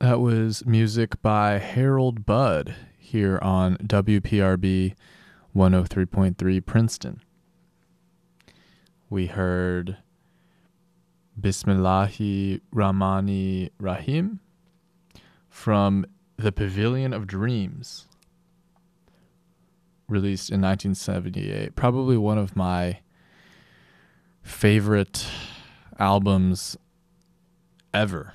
That was music by Harold Budd here on WPRB 103.3 Princeton. We heard Bismillahi Rahmani Rahim from The Pavilion of Dreams, released in 1978. Probably one of my favorite albums ever.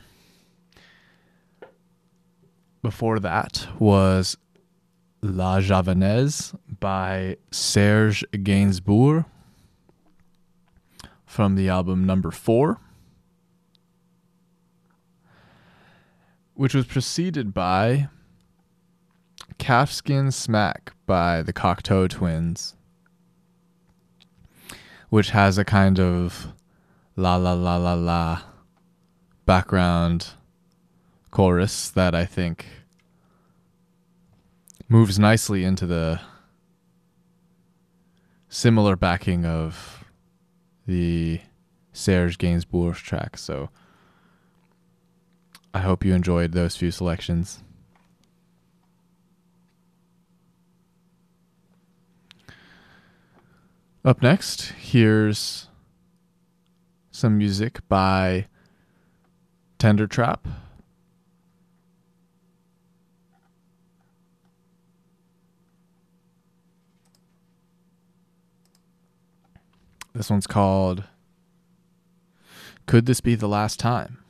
Before that was La Javanaise by Serge Gainsbourg from the album Number 4, which was preceded by Calfskin Smack by the Cocteau Twins, which has a kind of la la la la la background chorus that I think moves nicely into the similar backing of the Serge Gainsbourg track. So I hope you enjoyed those few selections. Up next, here's some music by Tender Trap. This one's called Could This Be the Last Time?